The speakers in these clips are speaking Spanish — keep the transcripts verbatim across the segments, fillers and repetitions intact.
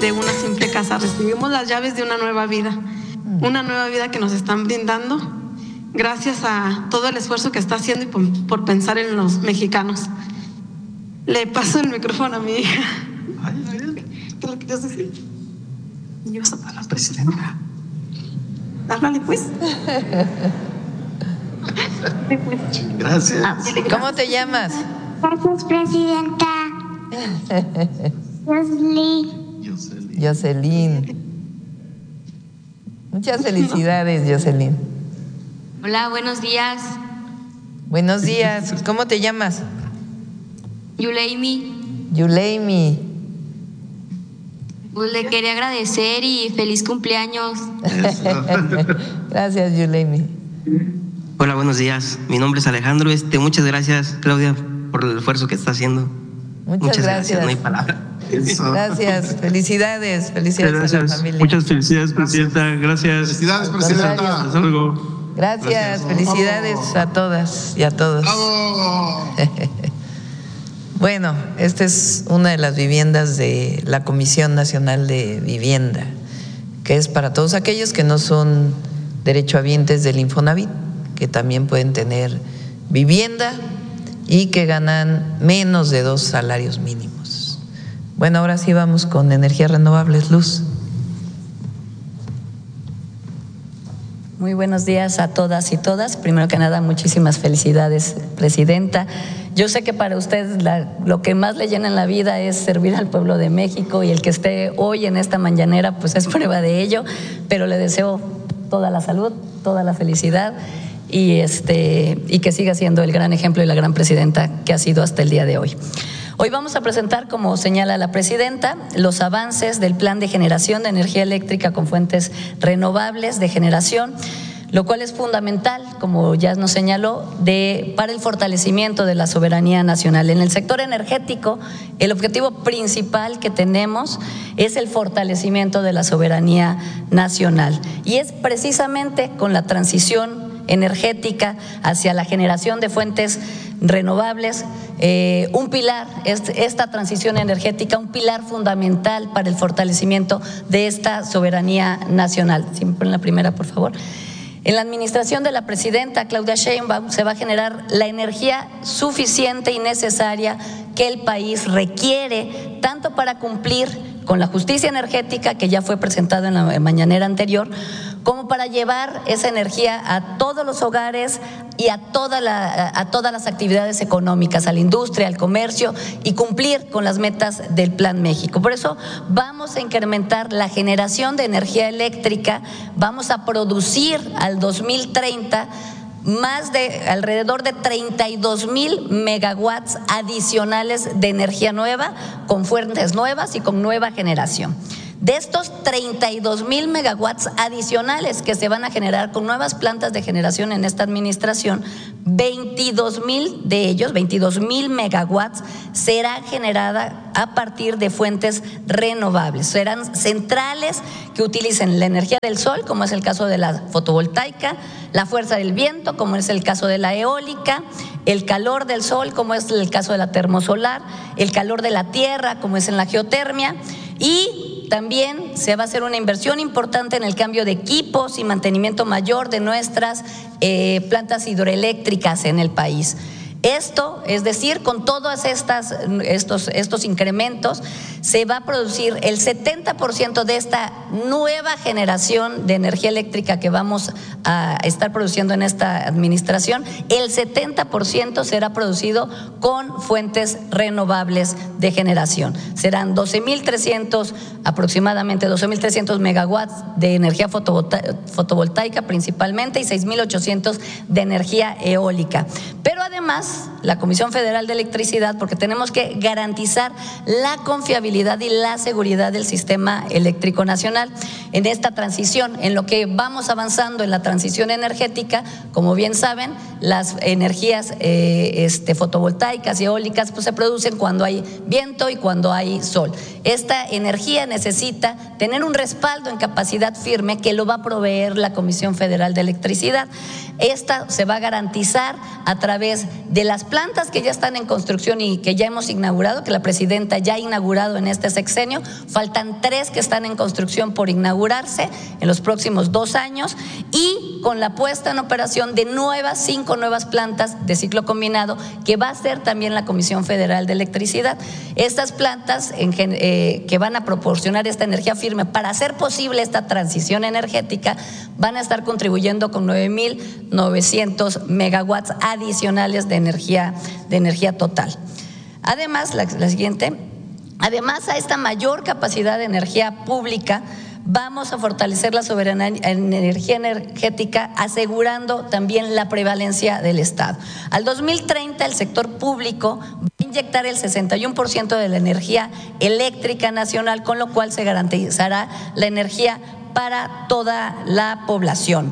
de una simple casa, recibimos las llaves de una nueva vida, una nueva vida que nos están brindando gracias a todo el esfuerzo que está haciendo y por, por pensar en los mexicanos. Le paso el micrófono a mi hija. Ay, ¿Qué es lo que te hace? Dios, a la presidenta. Háblale pues. Gracias. ¿Cómo te llamas? Gracias, presidenta. Jocelyn. Jocelyn. Jocelyn. Muchas felicidades, Jocelyn. Hola, buenos días. Buenos días. ¿Cómo te llamas? Yuleimi. Yuleimi. Pues le quería agradecer y feliz cumpleaños. Gracias, Yuleimi. Hola, buenos días. Mi nombre es Alejandro. Este, muchas gracias, Claudia, por el esfuerzo que está haciendo. Muchas, muchas gracias. gracias. No hay palabra. Eso. Gracias. Felicidades. Felicidades gracias. a la familia. Muchas felicidades, presidenta. Gracias. Felicidades, presidenta. Hasta luego. Gracias. Gracias. Felicidades Vamos. a todas y a todos. Bueno, esta es una de las viviendas de la Comisión Nacional de Vivienda, que es para todos aquellos que no son derechohabientes del Infonavit, que también pueden tener vivienda y que ganan menos de dos salarios mínimos. Bueno, ahora sí vamos con energías renovables. Luz. Muy buenos días a todas y todas. Primero que nada, muchísimas felicidades, presidenta. Yo sé que para usted la, lo que más le llena en la vida es servir al pueblo de México, y el que esté hoy en esta mañanera pues es prueba de ello, pero le deseo toda la salud, toda la felicidad y, este, y que siga siendo el gran ejemplo y la gran presidenta que ha sido hasta el día de hoy. Hoy vamos a presentar, como señala la presidenta, los avances del plan de generación de energía eléctrica con fuentes renovables de generación, lo cual es fundamental, como ya nos señaló, de, para el fortalecimiento de la soberanía nacional. En el sector energético, el objetivo principal que tenemos es el fortalecimiento de la soberanía nacional, y es precisamente con la transición energética hacia la generación de fuentes renovables, eh, un pilar, esta transición energética, un pilar fundamental para el fortalecimiento de esta soberanía nacional. Si me ponen la primera, por favor. En la administración de la presidenta Claudia Sheinbaum se va a generar la energía suficiente y necesaria que el país requiere, tanto para cumplir con la justicia energética, que ya fue presentado en la mañanera anterior, como para llevar esa energía a todos los hogares y a, toda la, a todas las actividades económicas, a la industria, al comercio, y cumplir con las metas del Plan México. Por eso vamos a incrementar la generación de energía eléctrica, vamos a producir al dos mil treinta más de alrededor de treinta y dos mil megawatts adicionales de energía nueva, con fuentes nuevas y con nueva generación. De estos treinta y dos mil megawatts adicionales que se van a generar con nuevas plantas de generación en esta administración, veintidós mil de ellos, veintidós mil megawatts, será generada a partir de fuentes renovables. Serán centrales que utilicen la energía del sol, como es el caso de la fotovoltaica, la fuerza del viento, como es el caso de la eólica, el calor del sol, como es el caso de la termosolar, el calor de la tierra, como es en la geotermia, y también se va a hacer una inversión importante en el cambio de equipos y mantenimiento mayor de nuestras eh, plantas hidroeléctricas en el país. Esto, es decir, con todos estas, estos, estos incrementos, se va a producir el setenta por ciento de esta nueva generación de energía eléctrica que vamos a estar produciendo en esta administración. El setenta por ciento será producido con fuentes renovables de generación. Serán doce mil trescientos, aproximadamente doce mil trescientos megawatts de energía fotovoltaica principalmente, y seis mil ochocientos de energía eólica. Pero además, la Comisión Federal de Electricidad, porque tenemos que garantizar la confiabilidad y la seguridad del sistema eléctrico nacional en esta transición, en lo que vamos avanzando en la transición energética. Como bien saben, las energías eh, este, fotovoltaicas y eólicas pues se producen cuando hay viento y cuando hay sol. Esta energía necesita tener un respaldo en capacidad firme que lo va a proveer la Comisión Federal de Electricidad. Esta se va a garantizar a través de las plantas que ya están en construcción y que ya hemos inaugurado, que la presidenta ya ha inaugurado en este sexenio. Faltan tres que están en construcción por inaugurarse en los próximos dos años, y con la puesta en operación de nuevas, cinco nuevas plantas de ciclo combinado que va a hacer también la Comisión Federal de Electricidad. Estas plantas en, eh, que van a proporcionar esta energía firme para hacer posible esta transición energética van a estar contribuyendo con nueve mil novecientos megawatts adicionales de energía, de energía total. Además, la, la siguiente, además a esta mayor capacidad de energía pública, vamos a fortalecer la soberanía en energía energética, asegurando también la prevalencia del Estado. Al dos mil treinta, el sector público va a inyectar el sesenta y uno por ciento de la energía eléctrica nacional, con lo cual se garantizará la energía para toda la población.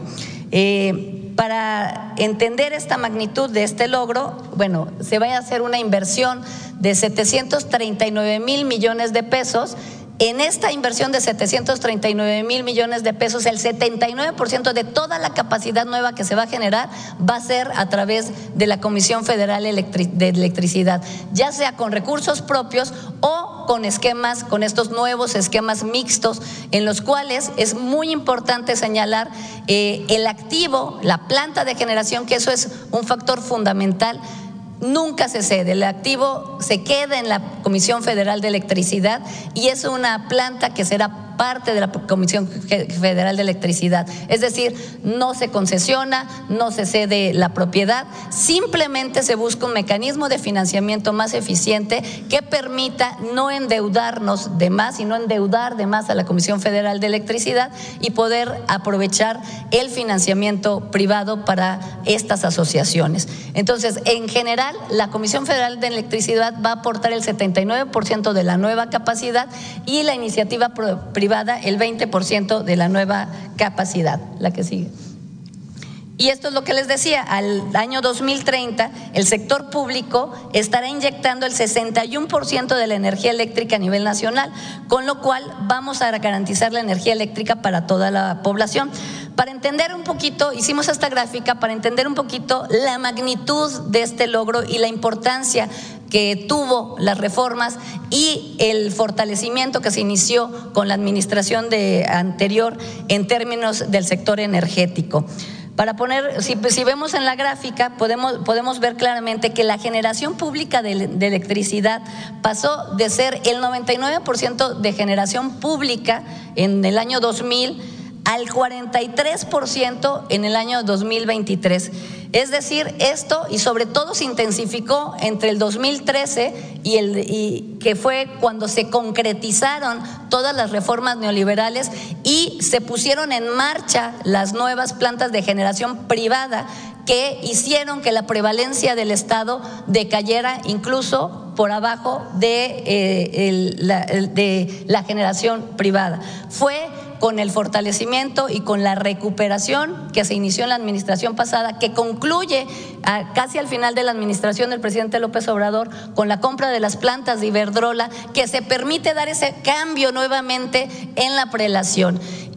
Eh, Para entender esta magnitud de este logro, bueno, se va a hacer una inversión de setecientos treinta y nueve mil millones de pesos. En esta inversión de setecientos treinta y nueve mil millones de pesos, el setenta y nueve por ciento de toda la capacidad nueva que se va a generar va a ser a través de la Comisión Federal de Electricidad, ya sea con recursos propios o con esquemas, con estos nuevos esquemas mixtos, en los cuales es muy importante señalar eh, el activo, la planta de generación, que eso es un factor fundamental. Nunca se cede, el activo se queda en la Comisión Federal de Electricidad y es una planta que será parte de la Comisión Federal de Electricidad. Es decir, no se concesiona, no se cede la propiedad, simplemente se busca un mecanismo de financiamiento más eficiente que permita no endeudarnos de más y no endeudar de más a la Comisión Federal de Electricidad y poder aprovechar el financiamiento privado para estas asociaciones. Entonces, en general, la Comisión Federal de Electricidad va a aportar el setenta y nueve por ciento de la nueva capacidad y la iniciativa privada el veinte por ciento de la nueva capacidad. La que sigue. Y esto es lo que les decía, al año dos mil treinta el sector público estará inyectando el sesenta y uno por ciento de la energía eléctrica a nivel nacional, con lo cual vamos a garantizar la energía eléctrica para toda la población. Para entender un poquito, hicimos esta gráfica para entender un poquito la magnitud de este logro y la importancia que tuvo las reformas y el fortalecimiento que se inició con la administración de anterior en términos del sector energético. Para poner, si, si vemos en la gráfica, podemos, podemos ver claramente que la generación pública de, de electricidad pasó de ser el noventa y nueve por ciento de generación pública en el año dos mil al cuarenta y tres por ciento en el año dos mil veintitrés. Es decir, esto y sobre todo se intensificó entre el dos mil trece y, el, y que fue cuando se concretizaron todas las reformas neoliberales y se pusieron en marcha las nuevas plantas de generación privada que hicieron que la prevalencia del Estado decayera incluso por abajo de, eh, el, la, de la generación privada. Fue con el fortalecimiento y con la recuperación que se inició en la administración pasada, que concluye a, casi al final de la administración del presidente López Obrador con la compra de las plantas de Iberdrola, que se permite dar ese cambio nuevamente en la prelación.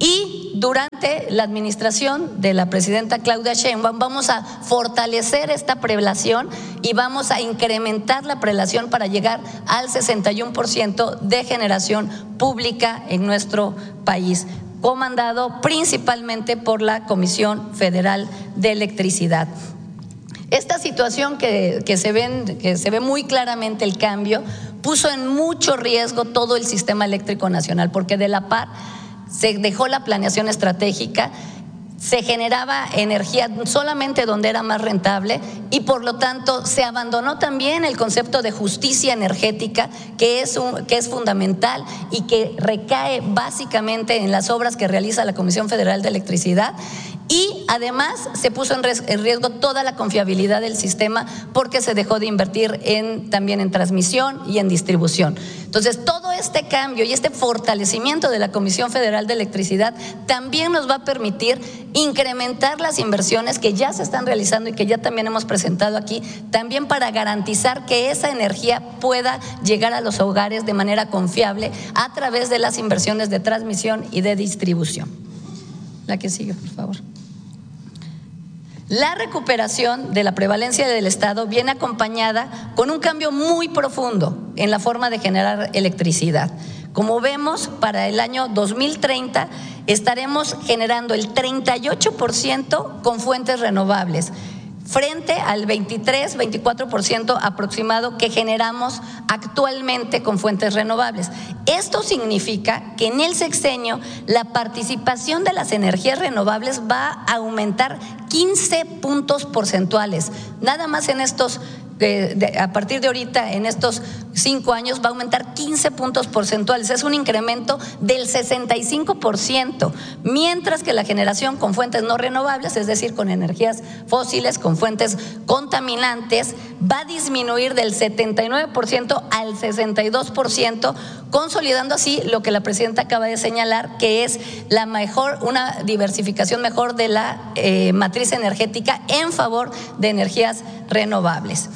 Y durante la administración de la presidenta Claudia Sheinbaum vamos a fortalecer esta prelación y vamos a incrementar la prelación para llegar al sesenta y uno por ciento de generación pública en nuestro país, comandado principalmente por la Comisión Federal de Electricidad. Esta situación que, que, se ven, que se ve muy claramente el cambio puso en mucho riesgo todo el sistema eléctrico nacional, porque de la par se dejó la planeación estratégica, se generaba energía solamente donde era más rentable y por lo tanto se abandonó también el concepto de justicia energética, que es, un, que es fundamental y que recae básicamente en las obras que realiza la Comisión Federal de Electricidad. Y además se puso en riesgo toda la confiabilidad del sistema porque se dejó de invertir en, también en transmisión y en distribución. Entonces, todo este cambio y este fortalecimiento de la Comisión Federal de Electricidad también nos va a permitir incrementar las inversiones que ya se están realizando y que ya también hemos presentado aquí, también para garantizar que esa energía pueda llegar a los hogares de manera confiable a través de las inversiones de transmisión y de distribución. La que sigue, por favor. La recuperación de la prevalencia del Estado viene acompañada con un cambio muy profundo en la forma de generar electricidad. Como vemos, para el año dos mil treinta estaremos generando el treinta y ocho por ciento con fuentes renovables, frente al veintitrés, veinticuatro por ciento aproximado que generamos actualmente con fuentes renovables. Esto significa que en el sexenio la participación de las energías renovables va a aumentar quince puntos porcentuales. Nada más en estos, de, de, a partir de ahorita, en estos cinco años va a aumentar quince puntos porcentuales. Es un incremento del sesenta y cinco por ciento, mientras que la generación con fuentes no renovables, es decir, con energías fósiles, con fuentes contaminantes, va a disminuir del setenta y nueve por ciento al sesenta y dos por ciento, consolidando así lo que la presidenta acaba de señalar, que es la mejor, una diversificación mejor de la eh, matriz energética en favor de energías renovables.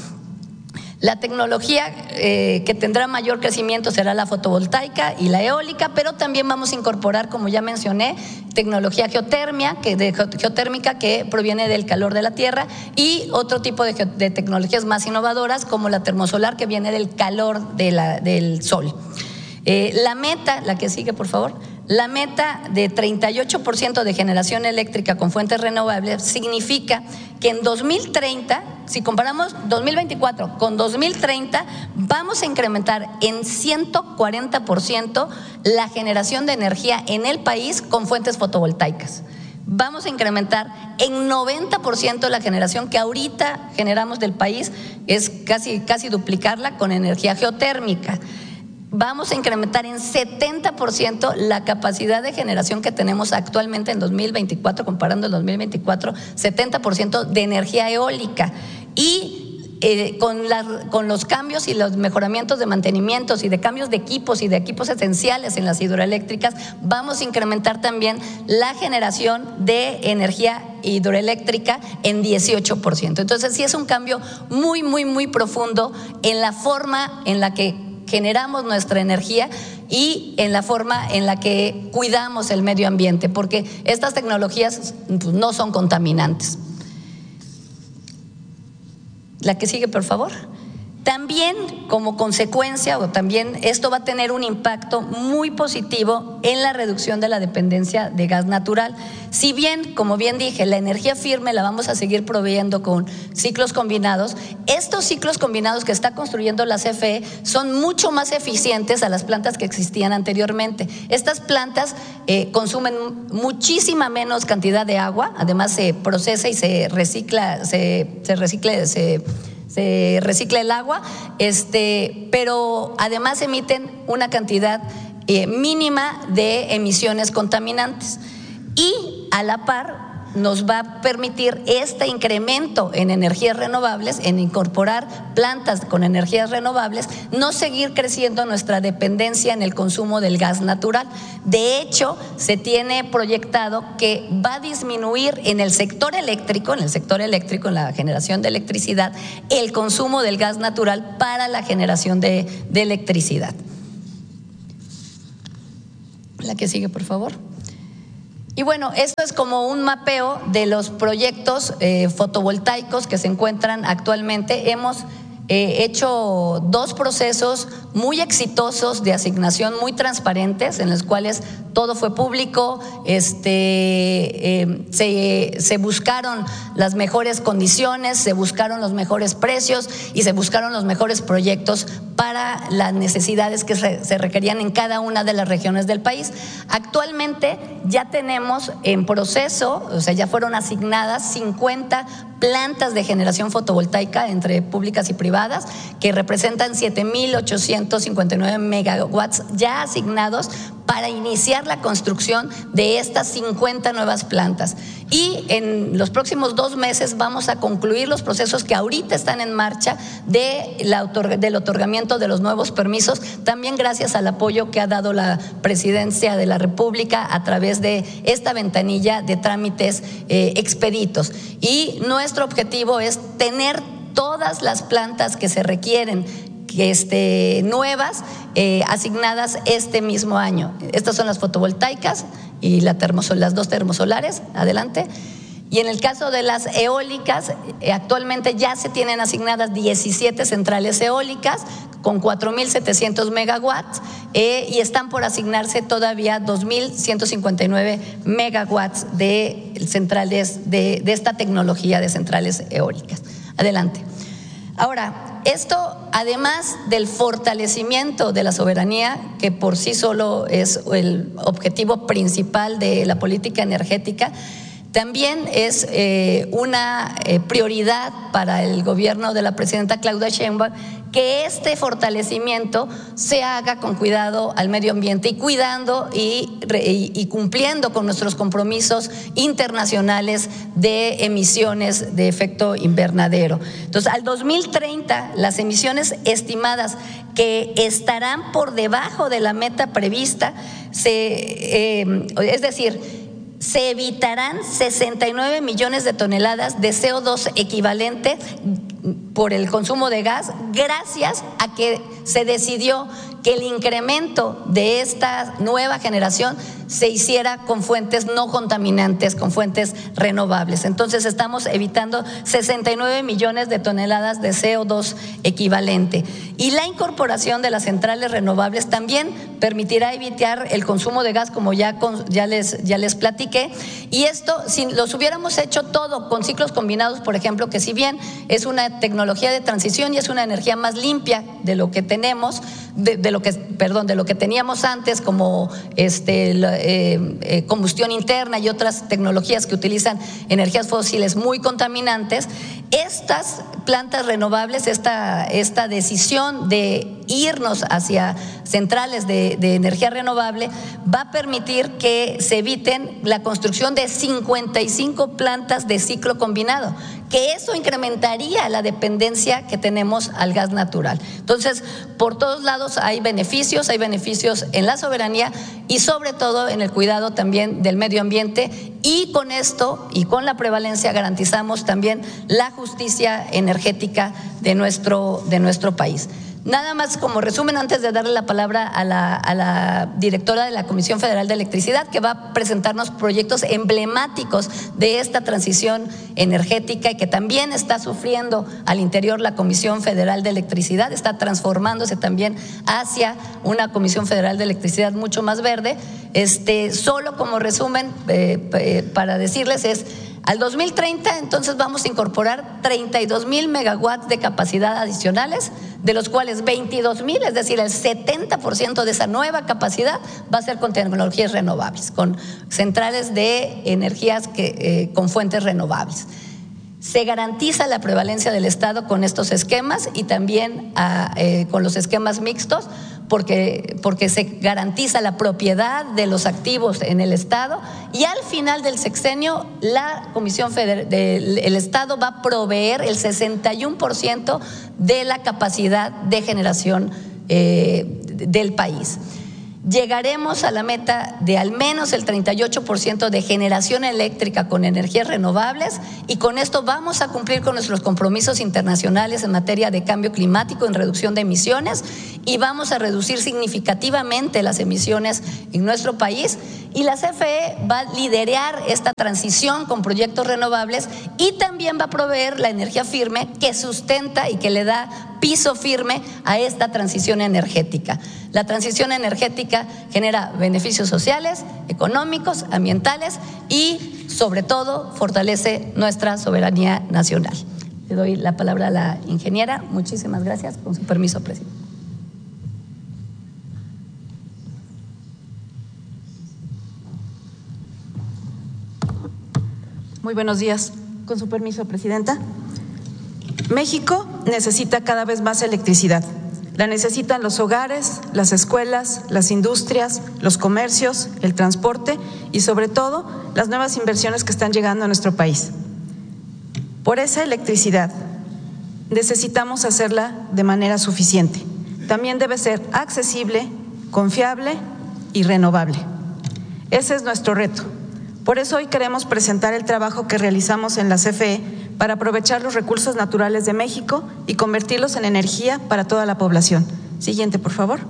La tecnología eh, que tendrá mayor crecimiento será la fotovoltaica y la eólica, pero también vamos a incorporar, como ya mencioné, tecnología geotermia, que de, geotérmica que proviene del calor de la tierra, y otro tipo de, de tecnologías más innovadoras como la termosolar, que viene del calor de la, del sol. Eh, la meta, la que sigue por favor, la meta de treinta y ocho por ciento de generación eléctrica con fuentes renovables significa que en dos mil treinta, si comparamos dos mil veinticuatro con dos mil treinta, vamos a incrementar en ciento cuarenta por ciento la generación de energía en el país con fuentes fotovoltaicas. Vamos a incrementar en noventa por ciento la generación que ahorita generamos del país, es casi, casi duplicarla con energía geotérmica. Vamos a incrementar en setenta por ciento la capacidad de generación que tenemos actualmente en dos mil veinticuatro, comparando el dos mil veinticuatro, setenta por ciento de energía eólica. Y eh, con, la, con los cambios y los mejoramientos de mantenimientos y de cambios de equipos y de equipos esenciales en las hidroeléctricas, vamos a incrementar también la generación de energía hidroeléctrica en dieciocho por ciento. Entonces sí es un cambio muy, muy, muy profundo en la forma en la que generamos nuestra energía y en la forma en la que cuidamos el medio ambiente, porque estas tecnologías pues, no son contaminantes. La que sigue, por favor. También como consecuencia, o también esto va a tener un impacto muy positivo en la reducción de la dependencia de gas natural. Si bien, como bien dije, la energía firme la vamos a seguir proveyendo con ciclos combinados, estos ciclos combinados que está construyendo la C F E son mucho más eficientes a las plantas que existían anteriormente. Estas plantas eh, consumen muchísima menos cantidad de agua, además se procesa y se recicla, se, se recicla, se se recicla el agua, este, pero además emiten una cantidad eh, mínima de emisiones contaminantes. Y a la par nos va a permitir este incremento en energías renovables, en incorporar plantas con energías renovables, no seguir creciendo nuestra dependencia en el consumo del gas natural. De hecho, se tiene proyectado que va a disminuir en el sector eléctrico, en el sector eléctrico, en la generación de electricidad, el consumo del gas natural para la generación de, de electricidad. La que sigue, por favor. Y bueno, esto es como un mapeo de los proyectos eh, fotovoltaicos que se encuentran actualmente. Hemos eh, hecho dos procesos muy exitosos de asignación, muy transparentes, en los cuales todo fue público, este, eh, se, se buscaron las mejores condiciones, se buscaron los mejores precios y se buscaron los mejores proyectos para las necesidades que se requerían en cada una de las regiones del país. Actualmente ya tenemos en proceso, o sea, ya fueron asignadas cincuenta plantas de generación fotovoltaica entre públicas y privadas, que representan siete mil ochocientos ciento cincuenta y nueve megawatts ya asignados para iniciar la construcción de estas cincuenta nuevas plantas. Y en los próximos dos meses vamos a concluir los procesos que ahorita están en marcha de la otorg- del otorgamiento de los nuevos permisos, también gracias al apoyo que ha dado la Presidencia de la República a través de esta ventanilla de trámites eh, expeditos. Y nuestro objetivo es tener todas las plantas que se requieren, que este, nuevas, eh, asignadas este mismo año. Estas son las fotovoltaicas y la termosol, las dos termosolares, adelante. Y en el caso de las eólicas, eh, actualmente ya se tienen asignadas diecisiete centrales eólicas con cuatro mil setecientos megawatts eh, y están por asignarse todavía dos mil ciento cincuenta y nueve megawatts de centrales de, de esta tecnología de centrales eólicas. Adelante. Ahora, esto, además del fortalecimiento de la soberanía, que por sí solo es el objetivo principal de la política energética, también es eh, una eh, prioridad para el gobierno de la presidenta Claudia Sheinbaum que este fortalecimiento se haga con cuidado al medio ambiente y cuidando y, y, y cumpliendo con nuestros compromisos internacionales de emisiones de efecto invernadero. Entonces, al dos mil treinta, las emisiones estimadas que estarán por debajo de la meta prevista, se, eh, es decir, se evitarán sesenta y nueve millones de toneladas de C O dos equivalente por el consumo de gas, gracias a que se decidió que el incremento de esta nueva generación se hiciera con fuentes no contaminantes, con fuentes renovables. Entonces estamos evitando sesenta y nueve millones de toneladas de C O dos equivalente. Y la incorporación de las centrales renovables también permitirá evitar el consumo de gas, como ya, ya, les, ya les platiqué. Y esto, si los hubiéramos hecho todo con ciclos combinados, por ejemplo, que si bien es una tecnología de transición y es una energía más limpia de lo que tenemos, de, de lo que, perdón, de lo que teníamos antes, como este, la, eh, eh, combustión interna y otras tecnologías que utilizan energías fósiles muy contaminantes, estas plantas renovables, esta, esta decisión de irnos hacia centrales de, de energía renovable va a permitir que se eviten la construcción de cincuenta y cinco plantas de ciclo combinado, que eso incrementaría la dependencia que tenemos al gas natural. Entonces, por todos lados hay beneficios, hay beneficios en la soberanía y sobre todo en el cuidado también del medio ambiente, y con esto y con la prevalencia garantizamos también la justicia energética de nuestro, de nuestro país. Nada más como resumen, antes de darle la palabra a la, a la directora de la Comisión Federal de Electricidad, que va a presentarnos proyectos emblemáticos de esta transición energética y que también está sufriendo al interior la Comisión Federal de Electricidad, está transformándose también hacia una Comisión Federal de Electricidad mucho más verde. Este, solo como resumen, eh, eh, para decirles es: al dos mil treinta, entonces vamos a incorporar treinta y dos mil megawatts de capacidad adicionales, de los cuales veintidós mil, es decir, el setenta por ciento de esa nueva capacidad va a ser con tecnologías renovables, con centrales de energías que, eh, con fuentes renovables. Se garantiza la prevalencia del Estado con estos esquemas y también a, eh, con los esquemas mixtos, porque, porque se garantiza la propiedad de los activos en el Estado, y al final del sexenio la Comisión Federal del Estado va a proveer el sesenta y uno por ciento de la capacidad de generación eh, del país. Llegaremos a la meta de al menos el treinta y ocho por ciento de generación eléctrica con energías renovables, y con esto vamos a cumplir con nuestros compromisos internacionales en materia de cambio climático, en reducción de emisiones, y vamos a reducir significativamente las emisiones en nuestro país. Y la C F E va a liderar esta transición con proyectos renovables y también va a proveer la energía firme que sustenta y que le da piso firme a esta transición energética. La transición energética genera beneficios sociales, económicos, ambientales y, sobre todo, fortalece nuestra soberanía nacional. Le doy la palabra a la ingeniera. Muchísimas gracias. Con su permiso, presidente. Muy buenos días. Con su permiso, presidenta. México necesita cada vez más electricidad. La necesitan los hogares, las escuelas, las industrias, los comercios, el transporte y sobre todo las nuevas inversiones que están llegando a nuestro país. Por esa electricidad necesitamos hacerla de manera suficiente. También debe ser accesible, confiable y renovable. Ese es nuestro reto. Por eso hoy queremos presentar el trabajo que realizamos en la C F E para aprovechar los recursos naturales de México y convertirlos en energía para toda la población. Siguiente, por favor.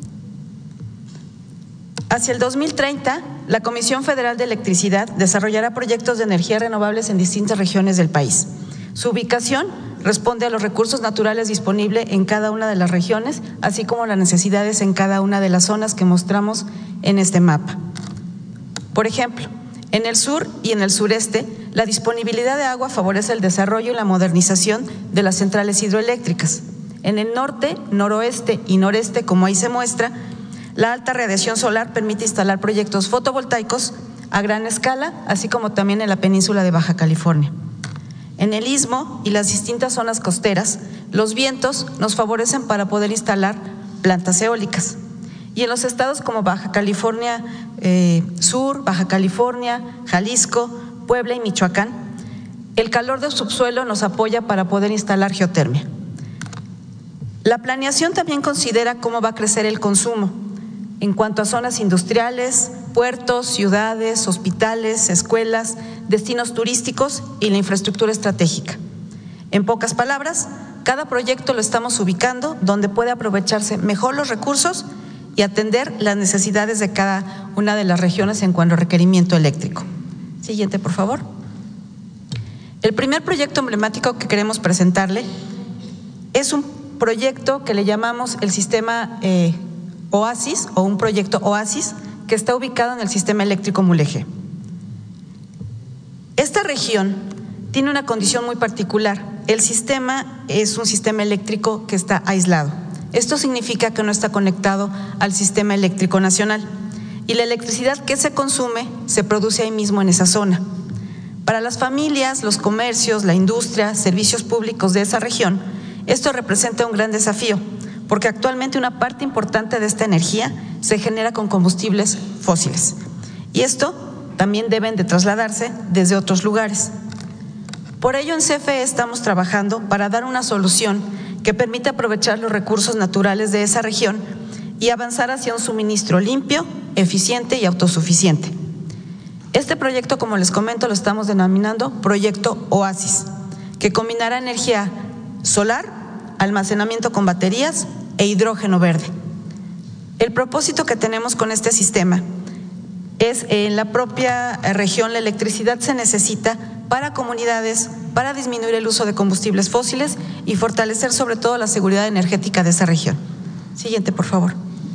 Hacia el dos mil treinta, la Comisión Federal de Electricidad desarrollará proyectos de energía renovables en distintas regiones del país. Su ubicación responde a los recursos naturales disponibles en cada una de las regiones, así como las necesidades en cada una de las zonas que mostramos en este mapa. Por ejemplo, en el sur y en el sureste, la disponibilidad de agua favorece el desarrollo y la modernización de las centrales hidroeléctricas. En el norte, noroeste y noreste, como ahí se muestra, la alta radiación solar permite instalar proyectos fotovoltaicos a gran escala, así como también en la península de Baja California. En el istmo y las distintas zonas costeras, los vientos nos favorecen para poder instalar plantas eólicas. Y en los estados como Baja California eh, Sur, Baja California, Jalisco, Puebla y Michoacán, el calor del subsuelo nos apoya para poder instalar geotermia. La planeación también considera cómo va a crecer el consumo en cuanto a zonas industriales, puertos, ciudades, hospitales, escuelas, destinos turísticos y la infraestructura estratégica. En pocas palabras, cada proyecto lo estamos ubicando donde puede aprovecharse mejor los recursos y atender las necesidades de cada una de las regiones en cuanto a requerimiento eléctrico. Siguiente, por favor. El primer proyecto emblemático que queremos presentarle es un proyecto que le llamamos el sistema eh, Oasis o un proyecto Oasis que está ubicado en el sistema eléctrico Mulegé. Esta región tiene una condición muy particular. El sistema es un sistema eléctrico que está aislado. Esto significa que no está conectado al sistema eléctrico nacional y la electricidad que se consume se produce ahí mismo en esa zona. Para las familias, los comercios, la industria, servicios públicos de esa región, esto representa un gran desafío, porque actualmente una parte importante de esta energía se genera con combustibles fósiles. Y esto también deben de trasladarse desde otros lugares. Por ello, en C F E estamos trabajando para dar una solución que permita aprovechar los recursos naturales de esa región y avanzar hacia un suministro limpio, eficiente y autosuficiente. Este proyecto, como les comento, lo estamos denominando Proyecto Oasis, que combinará energía solar, almacenamiento con baterías e hidrógeno verde. El propósito que tenemos con este sistema es en la propia región la electricidad se necesita para comunidades, para disminuir el uso de combustibles fósiles y fortalecer sobre todo la seguridad energética de esa región. Siguiente, por favor.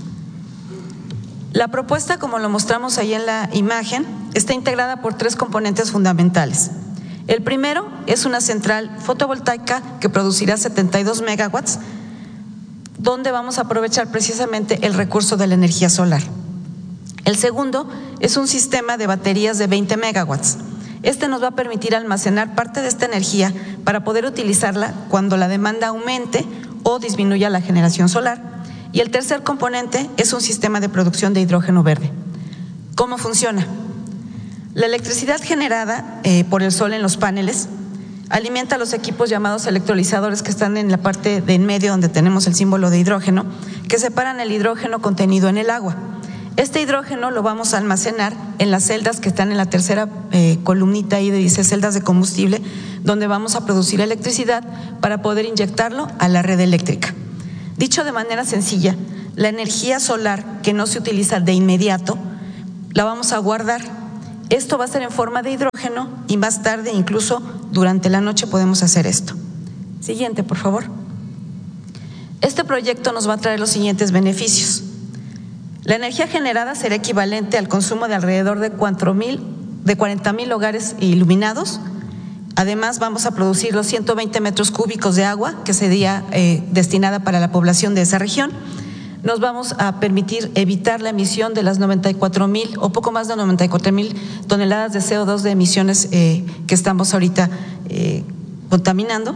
La propuesta, como lo mostramos ahí en la imagen, está integrada por tres componentes fundamentales. El primero es una central fotovoltaica que producirá setenta y dos megawatts, donde vamos a aprovechar precisamente el recurso de la energía solar. El segundo es un sistema de baterías de veinte megawatts. Este nos va a permitir almacenar parte de esta energía para poder utilizarla cuando la demanda aumente o disminuya la generación solar. Y el tercer componente es un sistema de producción de hidrógeno verde. ¿Cómo funciona? La electricidad generada eh, por el sol en los paneles alimenta los equipos llamados electrolizadores que están en la parte de en medio donde tenemos el símbolo de hidrógeno, que separan el hidrógeno contenido en el agua. Este hidrógeno lo vamos a almacenar en las celdas que están en la tercera eh, columnita ahí de dice celdas de combustible, donde vamos a producir electricidad para poder inyectarlo a la red eléctrica. Dicho de manera sencilla, la energía solar que no se utiliza de inmediato la vamos a guardar. Esto va a ser en forma de hidrógeno y más tarde, incluso durante la noche, podemos hacer esto. Siguiente, por favor. Este proyecto nos va a traer los siguientes beneficios. La energía generada será equivalente al consumo de alrededor de cuarenta mil hogares iluminados. Además, vamos a producir los ciento veinte metros cúbicos de agua que sería eh, destinada para la población de esa región. Nos vamos a permitir evitar la emisión de las noventa y cuatro mil o poco más de noventa y cuatro mil toneladas de C O dos de emisiones eh, que estamos ahorita eh, contaminando.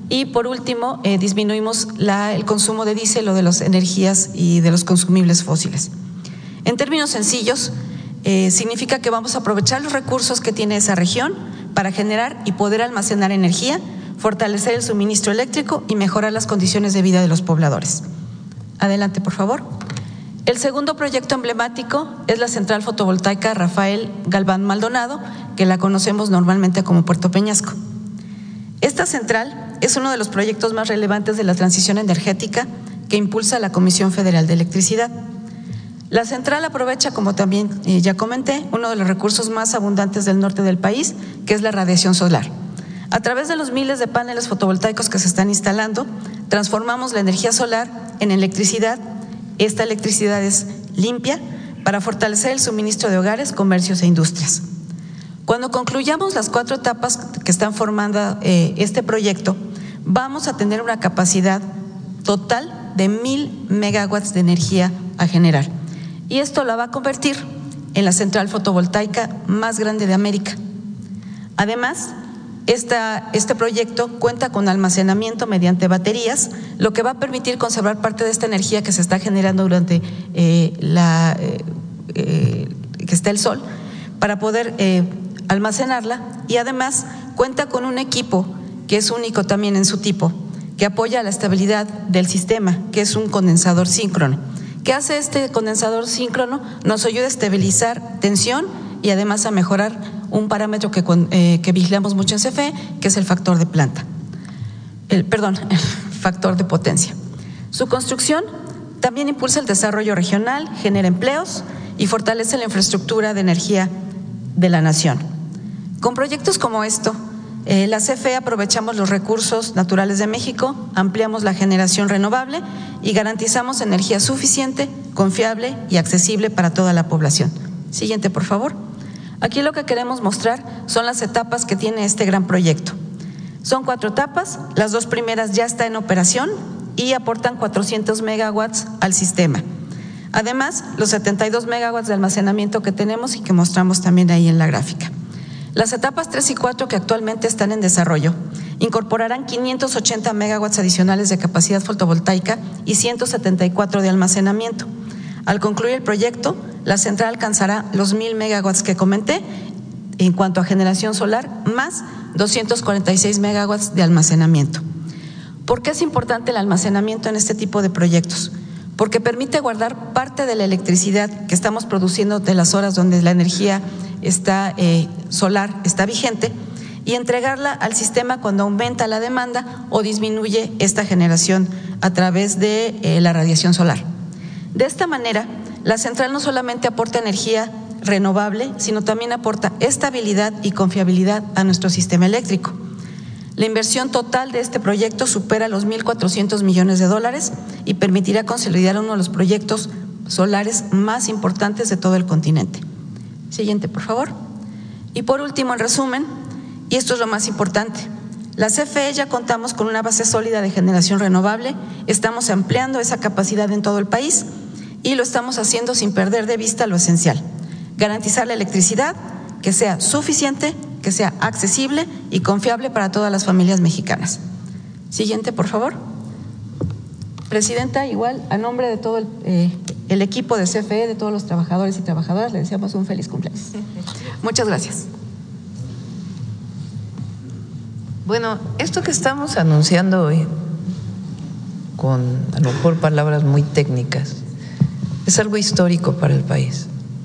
Y por último, eh, disminuimos la, el consumo de diésel o de las energías y de los consumibles fósiles. En términos sencillos, eh, significa que vamos a aprovechar los recursos que tiene esa región para generar y poder almacenar energía, fortalecer el suministro eléctrico y mejorar las condiciones de vida de los pobladores. Adelante, por favor. El segundo proyecto emblemático es la central fotovoltaica Rafael Galván Maldonado, que la conocemos normalmente como Puerto Peñasco. Esta central es uno de los proyectos más relevantes de la transición energética que impulsa la Comisión Federal de Electricidad. La central aprovecha, como también eh, ya comenté, uno de los recursos más abundantes del norte del país, que es la radiación solar. A través de los miles de paneles fotovoltaicos que se están instalando, transformamos la energía solar en electricidad. Esta electricidad es limpia para fortalecer el suministro de hogares, comercios e industrias. Cuando concluyamos las cuatro etapas que están formando eh, este proyecto, vamos a tener una capacidad total de mil megawatts de energía a generar. Y esto la va a convertir en la central fotovoltaica más grande de América. Además, esta, este proyecto cuenta con almacenamiento mediante baterías, lo que va a permitir conservar parte de esta energía que se está generando durante eh, la eh, eh, que está el sol, para poder eh, almacenarla, y además cuenta con un equipo que es único también en su tipo, que apoya la estabilidad del sistema, que es un condensador síncrono. ¿Qué hace este condensador síncrono? Nos ayuda a estabilizar tensión y además a mejorar un parámetro que, eh, que vigilamos mucho en C F E, que es el factor de planta, el, perdón, el factor de potencia. Su construcción también impulsa el desarrollo regional, genera empleos y fortalece la infraestructura de energía de la nación. Con proyectos como esto, eh, la C F E aprovechamos los recursos naturales de México, ampliamos la generación renovable y garantizamos energía suficiente, confiable y accesible para toda la población. Siguiente, por favor. Aquí lo que queremos mostrar son las etapas que tiene este gran proyecto. Son cuatro etapas, las dos primeras ya están en operación y aportan cuatrocientos megawatts al sistema. Además, los setenta y dos megawatts de almacenamiento que tenemos y que mostramos también ahí en la gráfica. Las etapas tres y cuatro, que actualmente están en desarrollo, incorporarán quinientos ochenta megawatts adicionales de capacidad fotovoltaica y ciento setenta y cuatro de almacenamiento. Al concluir el proyecto, la central alcanzará los mil megawatts que comenté en cuanto a generación solar, más doscientos cuarenta y seis megawatts de almacenamiento. ¿Por qué es importante el almacenamiento en este tipo de proyectos? Porque permite guardar parte de la electricidad que estamos produciendo de las horas donde la energía está eh, solar está vigente y entregarla al sistema cuando aumenta la demanda o disminuye esta generación a través de eh, la radiación solar. De esta manera, la central no solamente aporta energía renovable, sino también aporta estabilidad y confiabilidad a nuestro sistema eléctrico. La inversión total de este proyecto supera los mil cuatrocientos millones de dólares y permitirá consolidar uno de los proyectos solares más importantes de todo el continente. Siguiente, por favor. Y por último, en resumen, y esto es lo más importante, la C F E ya contamos con una base sólida de generación renovable, estamos ampliando esa capacidad en todo el país y lo estamos haciendo sin perder de vista lo esencial: garantizar la electricidad que sea suficiente, que sea accesible y confiable para todas las familias mexicanas. Siguiente, por favor. Presidenta, igual, a nombre de todo el, eh, el equipo de C F E, de todos los trabajadores y trabajadoras, le deseamos un feliz cumpleaños. Muchas gracias. Bueno, esto que estamos anunciando hoy, con a lo mejor palabras muy técnicas, es algo histórico para el país.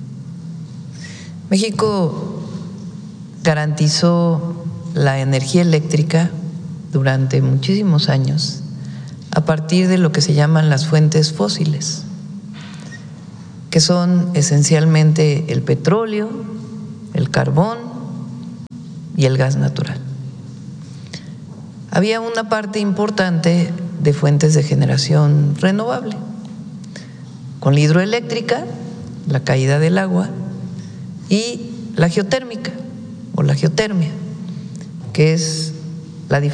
México garantizó la energía eléctrica durante muchísimos años a partir de lo que se llaman las fuentes fósiles, que son esencialmente el petróleo, el carbón y el gas natural. Había una parte importante de fuentes de generación renovable, con la hidroeléctrica, la caída del agua, y la geotérmica o la geotermia, que es